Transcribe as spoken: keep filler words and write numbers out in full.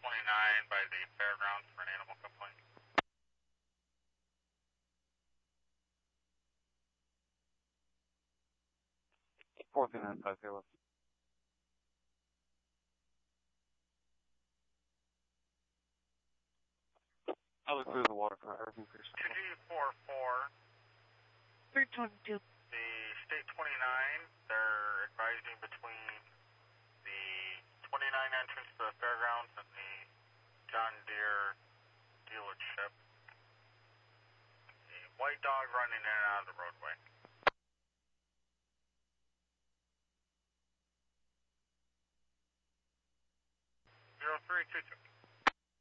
twenty-nine by the fairgrounds for an animal complaint. fourteen and five zero. I look through the water for everything for two G forty-four. three twenty-two. The State twenty-nine, they're advising between the twenty-nine entrance to the fairgrounds and the John Deere dealership. A white dog running in and out of the roadway. zero three two two.